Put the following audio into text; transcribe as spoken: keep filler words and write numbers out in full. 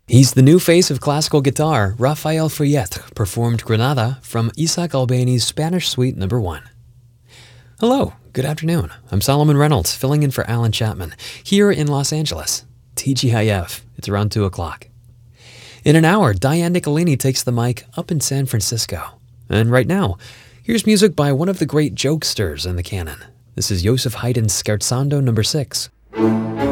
He's the new face of classical guitar. Rafael Fouillette performed Granada from Isaac Albeni's Spanish Suite Number One. Hello, good afternoon. I'm Solomon Reynolds, filling in for Alan Chapman, here in Los Angeles. T G I F, it's around two o'clock. In an hour, Diane Nicolini takes the mic up in San Francisco. And right now, here's music by one of the great jokesters in the canon. This is Joseph Haydn's Scherzando Number Six.